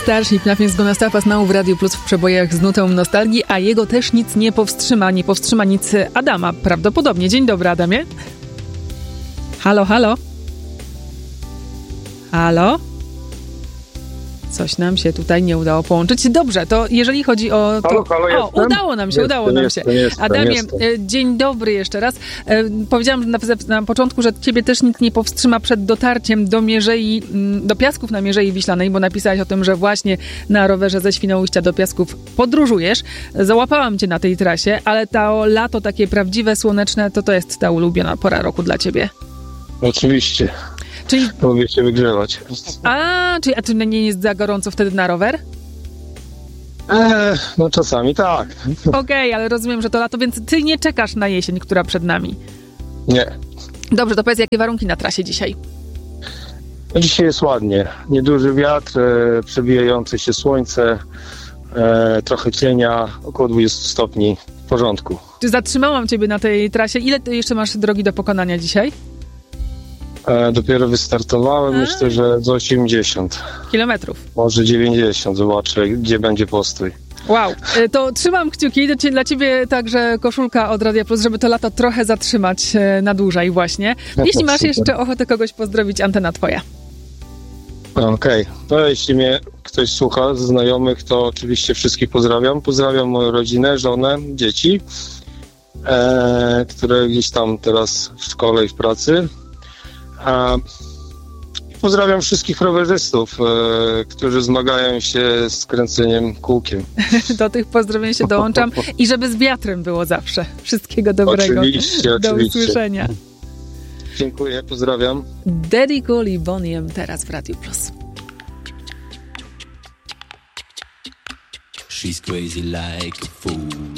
Starship na Fińsku Nastafa Znał w Radiu Plus w przebojach z nutą nostalgii, a jego też nic nie powstrzyma. Nie powstrzyma nic Adama, prawdopodobnie. Dzień dobry, Adamie. Halo, halo? Halo? Coś nam się tutaj nie udało połączyć. Dobrze, to jeżeli chodzi o... To... Halo, udało nam się. Adamie, dzień dobry jeszcze raz. Powiedziałam na początku, że ciebie też nic nie powstrzyma przed dotarciem do Piasków na Mierzei Wiślanej, bo napisałaś o tym, że właśnie na rowerze ze Świnoujścia do Piasków podróżujesz. Załapałam cię na tej trasie, ale to lato takie prawdziwe, słoneczne, to jest ta ulubiona pora roku dla ciebie. Oczywiście. Czyli... Lubię się wygrzewać. A czy nie jest za gorąco wtedy na rower? No czasami tak. Okej, ale rozumiem, że to lato, więc ty nie czekasz na jesień, która przed nami. Nie. Dobrze, to powiedz, jakie warunki na trasie dzisiaj? Dzisiaj jest ładnie. Nieduży wiatr, przebijające się słońce, trochę cienia, około 20 stopni. W porządku. Czy zatrzymałam ciebie na tej trasie? Ile ty jeszcze masz drogi do pokonania dzisiaj? Dopiero wystartowałem, myślę, że z 80. Kilometrów. Może 90, zobaczę, gdzie będzie postój. Wow, to trzymam kciuki dla ciebie także koszulka od Radia Plus, żeby to lato trochę zatrzymać na dłużej właśnie. Jeśli masz jeszcze ochotę kogoś pozdrowić, antena twoja. Okej. No jeśli mnie ktoś słucha z znajomych, to oczywiście wszystkich pozdrawiam. Pozdrawiam moją rodzinę, żonę, dzieci, które gdzieś tam teraz w szkole i w pracy. Pozdrawiam wszystkich rowerzystów, którzy zmagają się z kręceniem kółkiem. Do tych pozdrowień się dołączam i żeby z wiatrem było zawsze. Wszystkiego dobrego. Oczywiście. Do usłyszenia. Dziękuję, pozdrawiam. Daddy Cool i Boney M teraz w Radiu Plus. She's crazy like a fool.